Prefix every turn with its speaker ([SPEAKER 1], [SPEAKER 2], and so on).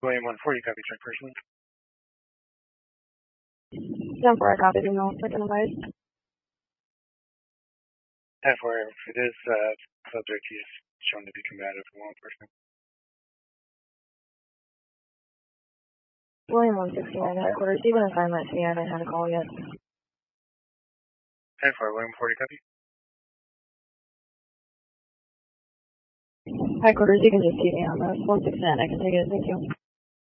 [SPEAKER 1] William 140, copy, check person.
[SPEAKER 2] 10-4, I copy, do not second advice.
[SPEAKER 1] 10-4, if it is subject, he's shown to be combative for law enforcement.
[SPEAKER 2] William 169, headquarters, even if I'm at me, I haven't had a call yet.
[SPEAKER 1] 10-4, William 40, copy.
[SPEAKER 2] Headquarters, you can just keep me on the 169, I can take it, thank you.